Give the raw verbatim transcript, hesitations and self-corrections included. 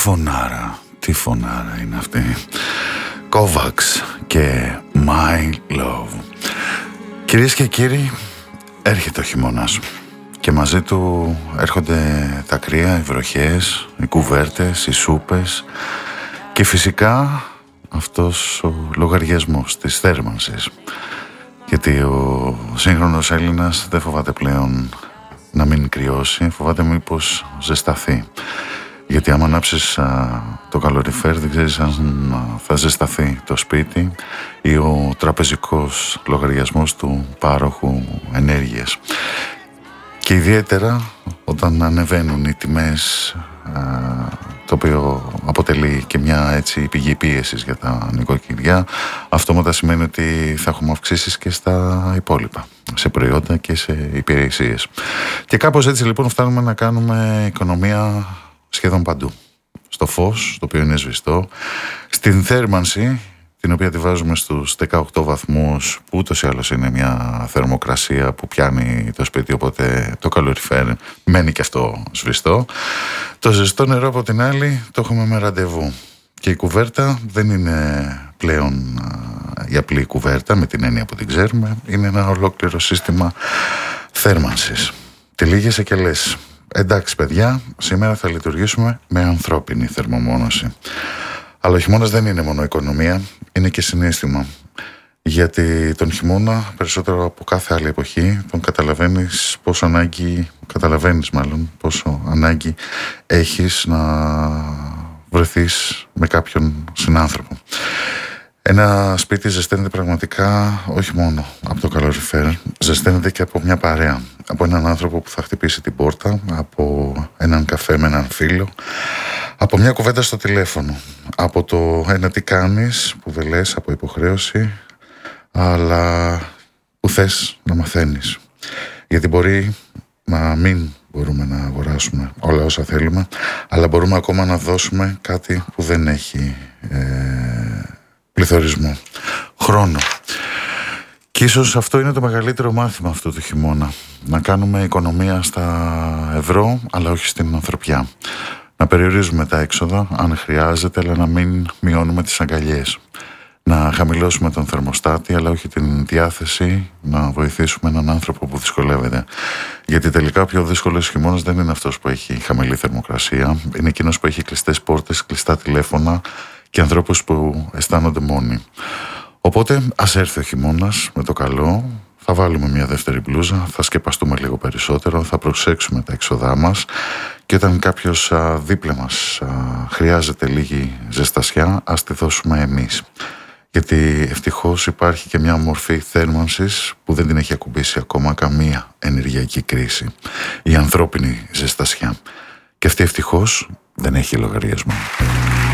φωνάρα, τι φωνάρα είναι αυτή. Kovacs και My Love. Κυρίες και κύριοι, έρχεται ο χειμώνας και μαζί του έρχονται τα κρύα, οι βροχές, οι κουβέρτες, οι σούπες και φυσικά αυτός ο λογαριασμός της θέρμανσης. Γιατί ο σύγχρονος Έλληνας δεν φοβάται πλέον να μην κρυώσει, φοβάται μήπως ζεσταθεί. Γιατί άμα ανάψεις α, το καλοριφέρ δεν ξέρεις αν α, θα ζεσταθεί το σπίτι ή ο τραπεζικός λογαριασμός του πάροχου ενέργειας. Και ιδιαίτερα όταν ανεβαίνουν οι τιμές, α, το οποίο αποτελεί και μια έτσι πηγή πίεσης για τα νοικοκυριά, αυτόματα σημαίνει ότι θα έχουμε αυξήσεις και στα υπόλοιπα, σε προϊόντα και σε υπηρεσίες. Και κάπως έτσι λοιπόν φτάνουμε να κάνουμε οικονομία σχεδόν παντού. Στο φως, το οποίο είναι σβηστό, στην θέρμανση, την οποία τη βάζουμε στους δεκαοκτώ βαθμούς, που ούτως ή άλλως είναι μια θερμοκρασία που πιάνει το σπίτι, οπότε το καλοριφέρ μένει και αυτό σβηστό. Το ζεστό νερό από την άλλη το έχουμε με ραντεβού. Και η κουβέρτα δεν είναι πλέον η απλή κουβέρτα με την έννοια που την ξέρουμε, είναι ένα ολόκληρο σύστημα θέρμανσης. Τυλίγεσαι και λες, εντάξει παιδιά, σήμερα θα λειτουργήσουμε με ανθρώπινη θερμομόνωση. Αλλά ο χειμώνας δεν είναι μόνο οικονομία, είναι και συναίσθημα. Γιατί τον χειμώνα, περισσότερο από κάθε άλλη εποχή, τον καταλαβαίνεις πόσο ανάγκη, καταλαβαίνεις μάλλον πόσο ανάγκη έχεις να βρεθείς με κάποιον συνάνθρωπο. Ένα σπίτι ζεσταίνεται πραγματικά όχι μόνο από το καλοριφέρ, ζεσταίνεται και από μια παρέα. Από έναν άνθρωπο που θα χτυπήσει την πόρτα, από έναν καφέ με έναν φίλο, από μια κουβέντα στο τηλέφωνο, από το ένα τι κάνεις που δεν λες από υποχρέωση, αλλά που θες να μαθαίνεις. Γιατί μπορεί να μην μπορούμε να αγοράσουμε όλα όσα θέλουμε, αλλά μπορούμε ακόμα να δώσουμε κάτι που δεν έχει ε, πληθωρισμό. Χρόνο. Και ίσως αυτό είναι το μεγαλύτερο μάθημα αυτού του χειμώνα. Να κάνουμε οικονομία στα ευρώ, αλλά όχι στην ανθρωπιά. Να περιορίζουμε τα έξοδα, αν χρειάζεται, αλλά να μην μειώνουμε τις αγκαλιές. Να χαμηλώσουμε τον θερμοστάτη, αλλά όχι την διάθεση να βοηθήσουμε έναν άνθρωπο που δυσκολεύεται. Γιατί τελικά ο πιο δύσκολος χειμώνας δεν είναι αυτός που έχει χαμηλή θερμοκρασία, είναι εκείνος που έχει κλειστές πόρτες, κλειστά τηλέφωνα και ανθρώπους που αισθάνονται μόνοι. Οπότε ας έρθει ο χειμώνας με το καλό, θα βάλουμε μια δεύτερη μπλούζα, θα σκεπαστούμε λίγο περισσότερο, θα προσέξουμε τα έξοδά μας και όταν κάποιος α, δίπλα μας α, χρειάζεται λίγη ζεστασιά, ας τη δώσουμε εμείς. Γιατί ευτυχώς υπάρχει και μια μορφή θέρμανσης που δεν την έχει ακουμπήσει ακόμα καμία ενεργειακή κρίση. Η ανθρώπινη ζεστασιά. Και αυτή ευτυχώς δεν έχει λογαριασμό.